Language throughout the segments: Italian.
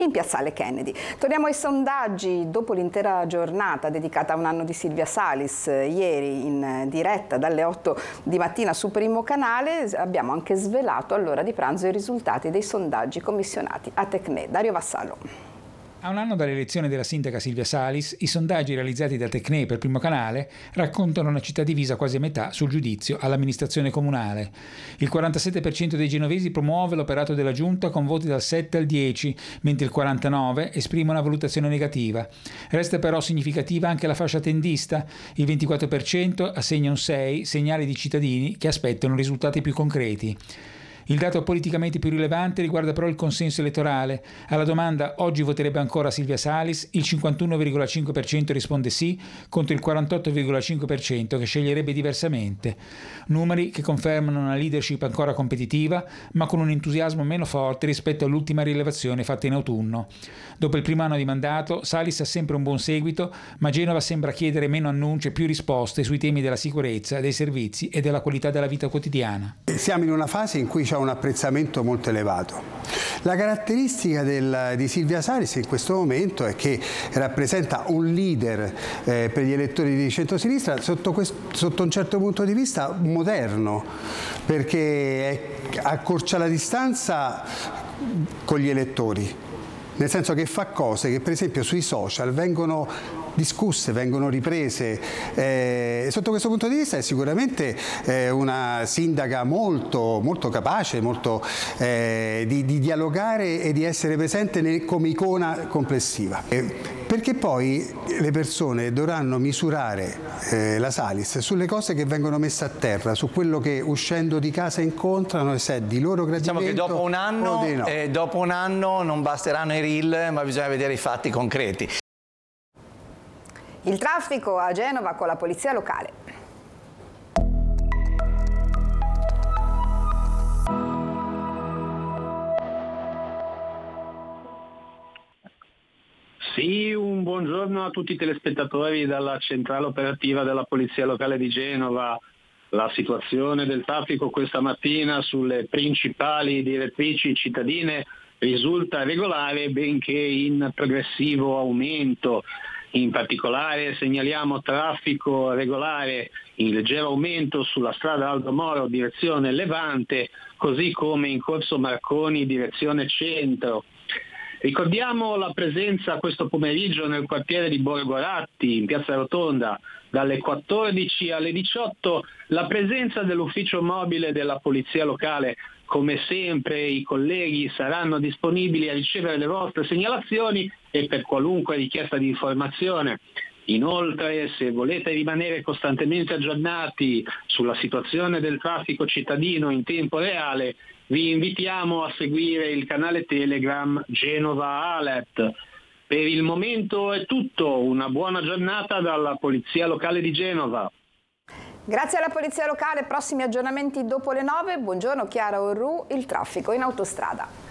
in piazzale Kennedy. Torniamo ai sondaggi. Dopo l'intera giornata dedicata a un anno di Silvia Salis, ieri in diretta dalle 8 di mattina su Primo Canale, abbiamo anche svelato all'ora di pranzo i risultati dei sondaggi commissionati a Tecne. Dario Vassallo. A un anno dall'elezione della sindaca Silvia Salis, i sondaggi realizzati da Tecne per Primo Canale raccontano una città divisa quasi a metà sul giudizio all'amministrazione comunale. Il 47% dei genovesi promuove l'operato della giunta con voti dal 7 al 10, mentre il 49% esprime una valutazione negativa. Resta però significativa anche la fascia tendista. Il 24% assegna un 6, segnale di cittadini che aspettano risultati più concreti. Il dato politicamente più rilevante riguarda però il consenso elettorale. Alla domanda «Oggi voterebbe ancora Silvia Salis?» il 51,5% risponde sì, contro il 48,5% che sceglierebbe diversamente. Numeri che confermano una leadership ancora competitiva, ma con un entusiasmo meno forte rispetto all'ultima rilevazione fatta in autunno. Dopo il primo anno di mandato, Salis ha sempre un buon seguito, ma Genova sembra chiedere meno annunci e più risposte sui temi della sicurezza, dei servizi e della qualità della vita quotidiana. Siamo in una fase in cui c'è un apprezzamento molto elevato. La caratteristica di Silvia Salis in questo momento è che rappresenta un leader per gli elettori di centrosinistra sotto un certo punto di vista moderno, perché accorcia la distanza con gli elettori, nel senso che fa cose che per esempio sui social vengono discusse, vengono riprese. Sotto questo punto di vista è sicuramente una sindaca molto capace, di dialogare e di essere presente come icona complessiva. Perché poi le persone dovranno misurare la Salis sulle cose che vengono messe a terra, su quello che uscendo di casa incontrano, e se è di loro gradimento. Diciamo che dopo un anno non basteranno i reel, ma bisogna vedere i fatti concreti. Il traffico a Genova con la polizia locale. Sì, un buongiorno a tutti i telespettatori dalla centrale operativa della Polizia Locale di Genova. La situazione del traffico questa mattina sulle principali direttrici cittadine risulta regolare, benché in progressivo aumento. In particolare segnaliamo traffico regolare in leggero aumento sulla strada Aldo Moro direzione Levante, così come in Corso Marconi direzione centro. Ricordiamo la presenza questo pomeriggio nel quartiere di Borgo Ratti, in Piazza Rotonda, dalle 14 alle 18, la presenza dell'ufficio mobile della Polizia Locale. Come sempre i colleghi saranno disponibili a ricevere le vostre segnalazioni e per qualunque richiesta di informazione. Inoltre, se volete rimanere costantemente aggiornati sulla situazione del traffico cittadino in tempo reale, vi invitiamo a seguire il canale Telegram Genova Alert. Per il momento è tutto, una buona giornata dalla Polizia Locale di Genova. Grazie alla Polizia Locale, prossimi aggiornamenti dopo le 9. Buongiorno Chiara Orru, il traffico in autostrada.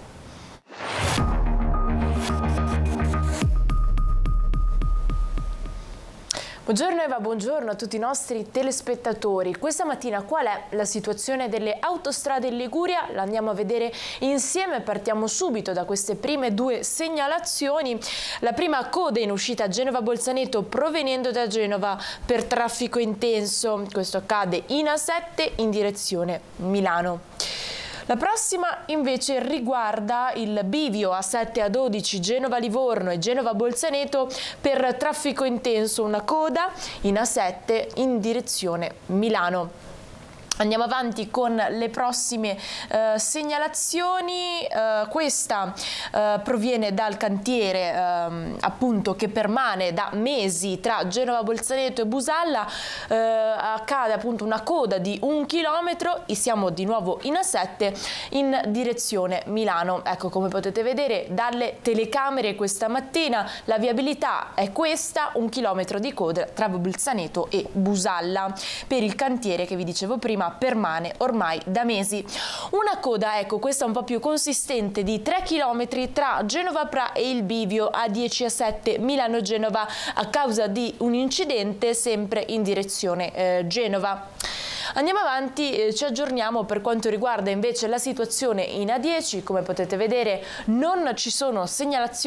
Buongiorno Eva, buongiorno a tutti i nostri telespettatori. Questa mattina qual è la situazione delle autostrade in Liguria? La andiamo a vedere insieme, partiamo subito da queste prime due segnalazioni. La prima, coda in uscita Genova-Bolzaneto provenendo da Genova per traffico intenso. Questo accade in A7 in direzione Milano. La prossima invece riguarda il bivio A7 A12 Genova-Livorno e Genova-Bolzaneto per traffico intenso, una coda in A7 in direzione Milano. Andiamo avanti con le prossime segnalazioni. Questa proviene dal cantiere appunto che permane da mesi tra Genova Bolzaneto e Busalla. Accade appunto una coda di 1 chilometro e siamo di nuovo in A7 in direzione Milano. Ecco, come potete vedere dalle telecamere questa mattina la viabilità è questa, 1 chilometro di coda tra Bolzaneto e Busalla per il cantiere che vi dicevo prima permane ormai da mesi. Una coda, ecco, questa un po' più consistente di 3 km tra Genova Pra e il bivio A10 A7 Milano-Genova a causa di un incidente sempre in direzione Genova. Andiamo avanti, ci aggiorniamo per quanto riguarda invece la situazione in A10. Come potete vedere non ci sono segnalazioni